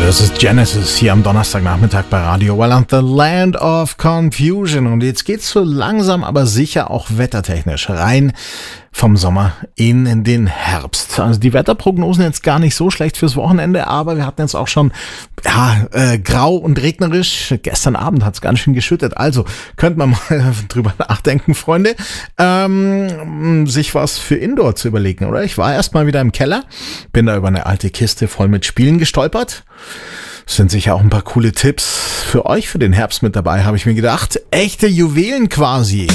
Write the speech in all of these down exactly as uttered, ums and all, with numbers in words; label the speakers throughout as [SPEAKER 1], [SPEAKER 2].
[SPEAKER 1] Das ist Genesis hier am Donnerstagnachmittag bei Radio Oberland, The Land of Confusion. Und jetzt geht's so langsam, aber sicher auch wettertechnisch rein vom Sommer in den Herbst. Also die Wetterprognosen jetzt gar nicht so schlecht fürs Wochenende, aber wir hatten jetzt auch schon ja, äh, grau und regnerisch. Gestern Abend hat's ganz schön geschüttet. Also könnte man mal drüber nachdenken, Freunde, ähm, sich was für Indoor zu überlegen, oder? Ich war erst mal wieder im Keller, bin da über eine alte Kiste voll mit Spielen gestolpert. Es sind sicher auch ein paar coole Tipps für euch für den Herbst mit dabei, habe ich mir gedacht. Echte Juwelen quasi.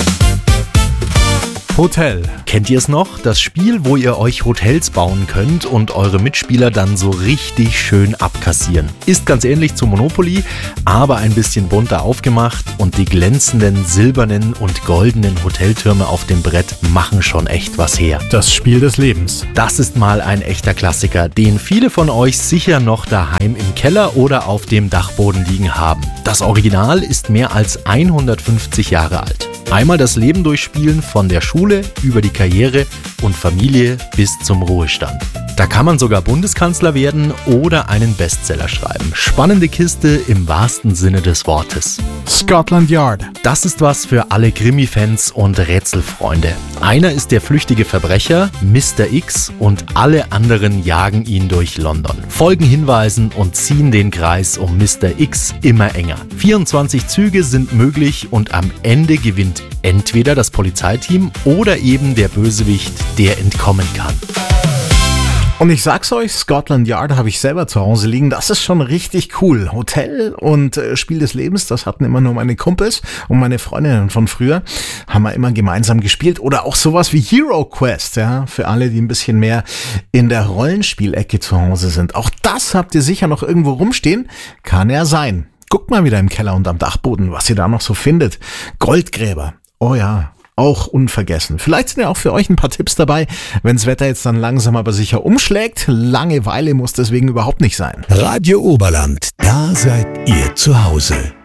[SPEAKER 2] Hotel. Kennt ihr es noch? Das Spiel, wo ihr euch Hotels bauen könnt und eure Mitspieler dann so richtig schön abkassieren. Ist ganz ähnlich zu Monopoly, aber ein bisschen bunter aufgemacht und die glänzenden silbernen und goldenen Hoteltürme auf dem Brett machen schon echt was her.
[SPEAKER 1] Das Spiel des Lebens.
[SPEAKER 2] Das ist mal ein echter Klassiker, den viele von euch sicher noch daheim im Keller oder auf dem Dachboden liegen haben. Das Original ist mehr als hundertfünfzig Jahre alt. Einmal das Leben durchspielen von der Schule über die Karriere und Familie bis zum Ruhestand. Da kann man sogar Bundeskanzler werden oder einen Bestseller schreiben. Spannende Kiste im wahrsten Sinne des Wortes.
[SPEAKER 1] Scotland Yard.
[SPEAKER 2] Das ist was für alle Krimi-Fans und Rätselfreunde. Einer ist der flüchtige Verbrecher, Mister X, und alle anderen jagen ihn durch London. Folgen Hinweisen und ziehen den Kreis um Mister X immer enger. vierundzwanzig Züge sind möglich und am Ende gewinnt entweder das Polizeiteam oder eben der Bösewicht, der entkommen kann.
[SPEAKER 1] Und ich sag's euch, Scotland Yard habe ich selber zu Hause liegen. Das ist schon richtig cool. Hotel und äh, Spiel des Lebens, das hatten immer nur meine Kumpels und meine Freundinnen von früher. Haben wir immer gemeinsam gespielt. Oder auch sowas wie Hero Quest, ja, für alle, die ein bisschen mehr in der Rollenspielecke zu Hause sind. Auch das habt ihr sicher noch irgendwo rumstehen. Kann ja sein. Guckt mal wieder im Keller und am Dachboden, was ihr da noch so findet. Goldgräber. Oh ja. Auch unvergessen. Vielleicht sind ja auch für euch ein paar Tipps dabei, wenn das Wetter jetzt dann langsam aber sicher umschlägt. Langeweile muss deswegen überhaupt nicht sein.
[SPEAKER 3] Radio Oberland, da seid ihr zu Hause.